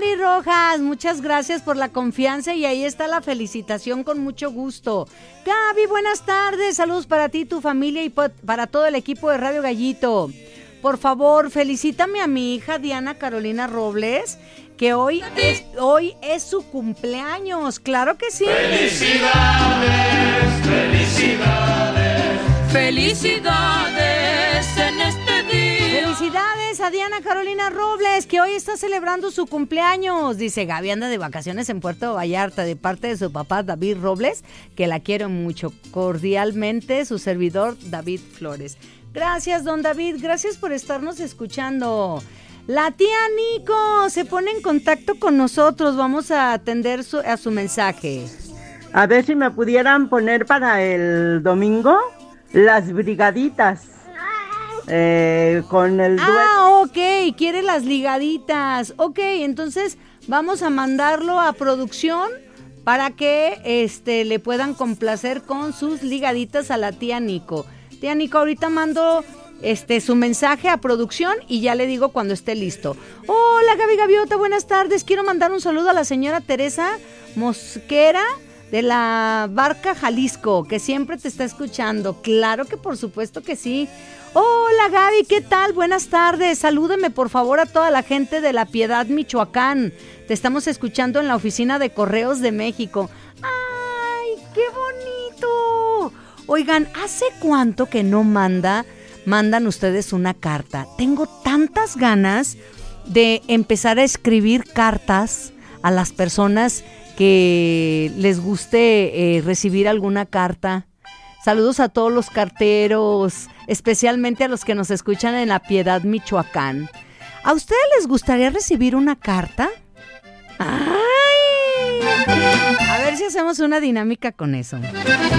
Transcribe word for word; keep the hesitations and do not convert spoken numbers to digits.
Mari Rojas, muchas gracias por la confianza y ahí está la felicitación con mucho gusto. Gaby, buenas tardes, saludos para ti, tu familia y para todo el equipo de Radio Gallito. Por favor, felicítame a mi hija Diana Carolina Robles, que hoy es, hoy es su cumpleaños. Claro que sí. Felicidades, felicidades, felicidades en este día. Felicidades a Diana Carolina Robles, que hoy está celebrando su cumpleaños. Dice Gaby, anda de vacaciones en Puerto Vallarta de parte de su papá David Robles, que la quiero mucho. Cordialmente, su servidor David Flores. Gracias, don David, gracias por estarnos escuchando. La tía Nico se pone en contacto con nosotros, vamos a atender su, a su mensaje. A ver si me pudieran poner para el domingo las brigaditas. Eh, con el dueto. Ah, ok, quiere las ligaditas. Ok, entonces vamos a mandarlo a producción para que este, le puedan complacer con sus ligaditas a la tía Nico. Tía Nico, ahorita mando este, su mensaje a producción y ya le digo cuando esté listo. Hola, Gaby Gaviota, buenas tardes. Quiero mandar un saludo a la señora Teresa Mosquera de la Barca Jalisco, que siempre te está escuchando. Claro que por supuesto que sí. Hola, Gaby, ¿qué tal? Buenas tardes. Salúdeme, por favor, a toda la gente de La Piedad, Michoacán. Te estamos escuchando en la oficina de Correos de México. ¡Ay, qué bonito! Oigan, ¿hace cuánto que no manda, mandan ustedes una carta? Tengo tantas ganas de empezar a escribir cartas a las personas que les guste eh, recibir alguna carta. Saludos a todos los carteros, especialmente a los que nos escuchan en La Piedad, Michoacán. ¿A ustedes les gustaría recibir una carta? ¡Ay! A ver si hacemos una dinámica con eso.